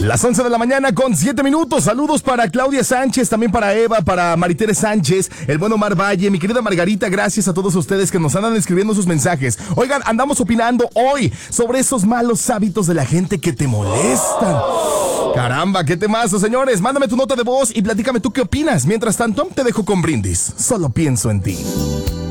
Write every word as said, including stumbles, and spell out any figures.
Las once de la mañana con siete minutos. Saludos para Claudia Sánchez, también para Eva, para Maritere Sánchez, el buen Omar Valle, mi querida Margarita. Gracias a todos ustedes que nos andan escribiendo sus mensajes. Oigan, andamos opinando hoy sobre esos malos hábitos de la gente que te molestan. Caramba, qué temazo, señores. Mándame tu nota de voz y platícame tú qué opinas. Mientras tanto, te dejo con Brindis. Solo pienso en ti.